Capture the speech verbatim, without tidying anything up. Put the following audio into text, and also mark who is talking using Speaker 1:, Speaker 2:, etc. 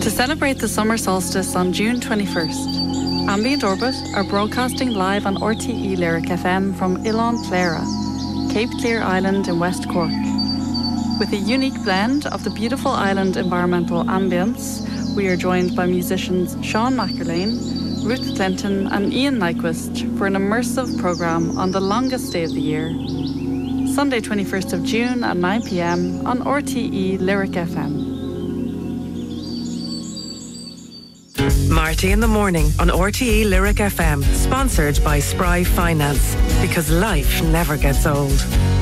Speaker 1: To celebrate the summer solstice on June twenty-first, Ambient Orbit are broadcasting live on R T E Lyric F M from Ilan Clara, Cape Clear Island in West Cork. With a unique blend of the beautiful island environmental ambience, we are joined by musicians Sean McErlane, Ruth Clinton and Ian Nyquist for an immersive programme on the longest day of the year, Sunday twenty-first of June at nine p m on R T E Lyric F M.
Speaker 2: Marty in the Morning on R T E Lyric F M, sponsored by Spry Finance, because life never gets old.